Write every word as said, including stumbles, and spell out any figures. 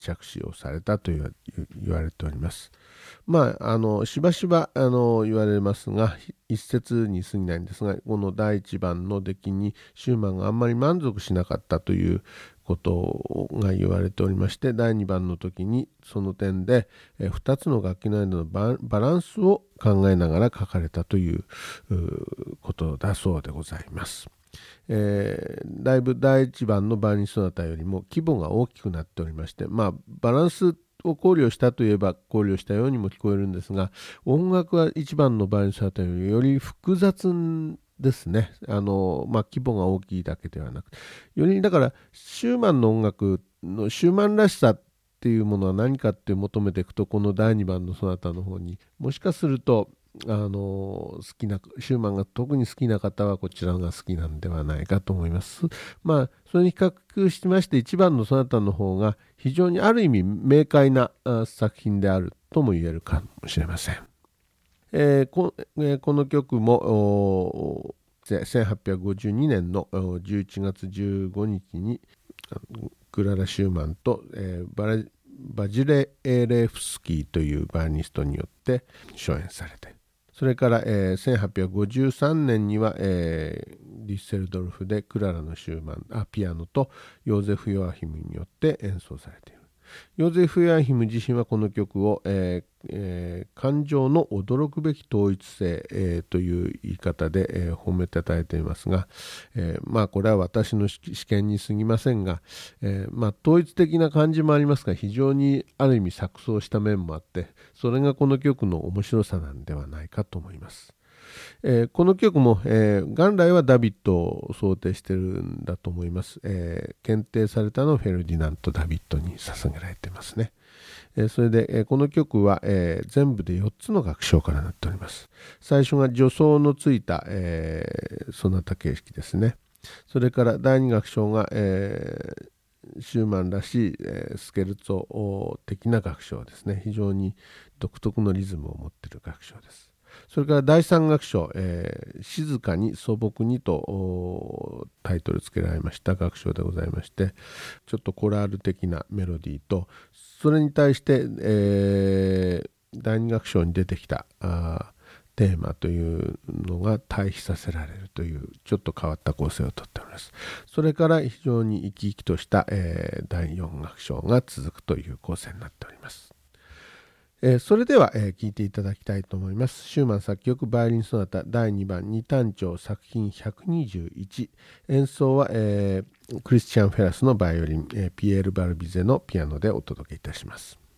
着手をされたと言わ言われております。まあ、あのしばしばあの言われますが、一説に過ぎないんですが、このだいいちばんの出来にシューマンがあんまり満足しなかったということが言われておりまして、だいにばんの時にその点でふたつの楽器の間のバランスを考えながら書かれたということだそうでございます。えー、だいぶだいいちばんのバイオリンソナタよりも規模が大きくなっておりまして、まあ、バランスを考慮したといえば考慮したようにも聞こえるんですが、音楽はいちばんのバイオリンソナタよりより複雑ですね。あの、まあ、規模が大きいだけではなくて、よりだからシューマンの音楽のシューマンらしさっていうものは何かって求めていくと、このだいにばんのソナタの方にもしかするとあの好きなシューマンが特に好きな方はこちらが好きなんではないかと思います。まあそれに比較しましていちばんのソナタの方が非常にある意味明快な作品であるとも言えるかもしれません。えー こ, えー、この曲もせんはっぴゃくごじゅうにねんのじゅういちがつじゅうごにちにクララ・シューマンと、えー、バラバジレ・エレフスキーというバイオリニストによって初演されて、それから、えー、せんはっぴゃくごじゅうさんねんには、えー、デュッセルドルフでクララのシューマンあピアノとヨーゼフ・ヨアヒムによって演奏されている。ヨーゼフ・ヨアヒム自身はこの曲を、えーえー、感情の驚くべき統一性、えー、という言い方で、えー、褒めたたえていますが、えー、まあこれは私の試験に過ぎませんが、えー、まあ統一的な感じもありますが、非常にある意味錯綜した面もあって、それがこの曲の面白さなんではないかと思います。えー、この曲も、えー、元来はダビッドを想定しているんだと思います。えー、検定されたのはフェルディナント・ダビッドに捧げられていますね。えー、それで、えー、この曲は、えー、全部でよっつの楽章からなっております。最初が助走のついた、えー、ソナタ形式ですね。それからだいに楽章が、えー、シューマンらしい、えー、スケルツォ的な楽章ですね。非常に独特のリズムを持っている楽章です。それからだいさん楽章、えー、静かに素朴にとタイトル付けられました楽章でございまして、ちょっとコラール的なメロディーと、それに対して、えー、だいに楽章に出てきたあテーマというのが対比させられるというちょっと変わった構成をとっております。それから非常に生き生きとした、えー、だいよん楽章が続くという構成になっております。えー、それでは、えー、聴いていただきたいと思います。シューマン作曲バイオリンソナタだいにばんに単調作品ひゃくにじゅういち、演奏は、えー、クリスチャン・フェラスのバイオリン、えー、ピエール・バルビゼのピアノでお届けいたします。